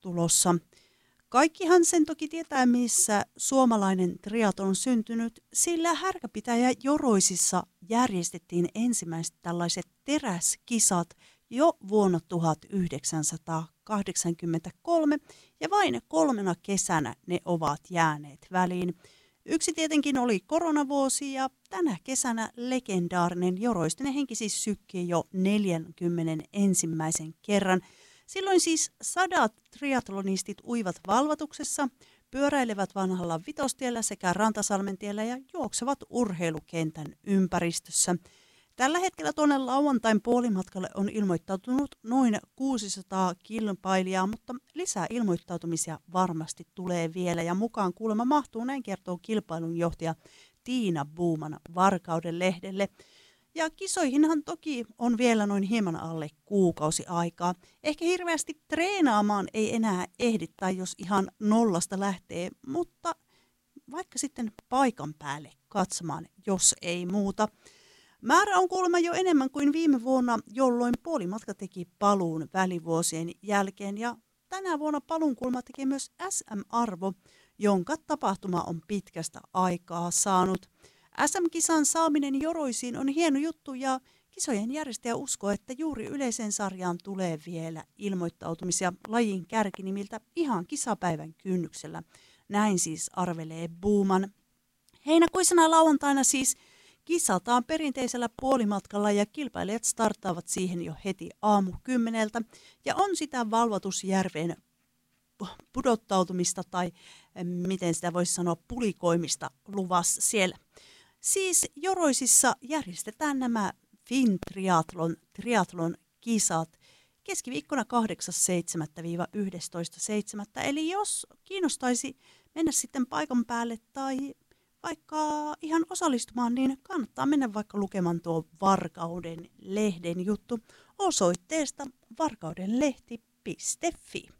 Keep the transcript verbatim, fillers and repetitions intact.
tulossa. Kaikkihan sen toki tietää, missä suomalainen triatlon on syntynyt, sillä Härkäpitäjä Joroisissa järjestettiin ensimmäiset tällaiset teräskisat jo vuonna tuhatyhdeksänsataakahdeksankymmentäkolme ja vain kolmena kesänä ne ovat jääneet väliin. Yksi tietenkin oli koronavuosi ja tänä kesänä legendaarinen Joroisten henki siis sykkii jo neljänkymmenenensimmäisen kerran. Silloin siis sadat triatlonistit uivat valvatuksessa, pyöräilevät vanhalla Vitostiellä sekä Rantasalmentiellä ja juoksevat urheilukentän ympäristössä. Tällä hetkellä tuonne lauantain puolimatkalle on ilmoittautunut noin kuusisataa kilpailijaa, mutta lisää ilmoittautumisia varmasti tulee vielä ja mukaan kuulemma mahtuu, näin kertoo kilpailunjohtaja Tiina Buuman Varkauden lehdelle. Ja kisoihinhan toki on vielä noin hieman alle kuukausi aikaa. Ehkä hirveästi treenaamaan ei enää ehdi tai jos ihan nollasta lähtee, mutta vaikka sitten paikan päälle katsomaan, jos ei muuta. Määrä on kuulemma jo enemmän kuin viime vuonna, jolloin puolimatka teki paluun välivuosien jälkeen. Ja tänä vuonna paluun kuulemma tekee myös S M-arvo, jonka tapahtuma on pitkästä aikaa saanut. S M-kisan saaminen Joroisiin on hieno juttu ja kisojen järjestäjä uskoo, että juuri yleiseen sarjaan tulee vielä ilmoittautumisia lajin kärkinimiltä ihan kisapäivän kynnyksellä. Näin siis arvelee Buuman. Heinäkuisena lauantaina siis kisataan perinteisellä puolimatkalla ja kilpailijat starttaavat siihen jo heti aamu kymmeneltä ja on sitä valvotusjärveen pudottautumista tai miten sitä voisi sanoa pulikoimista luvassa siellä. Siis Joroisissa järjestetään nämä FinTriathlon triathlon kisat keskiviikkona kahdeksas seitsemättä yhdestoista seitsemättä Eli jos kiinnostaisi mennä sitten paikan päälle tai vaikka ihan osallistumaan, niin kannattaa mennä vaikka lukemaan tuo Varkauden lehden juttu osoitteesta varkaudenlehti piste fi.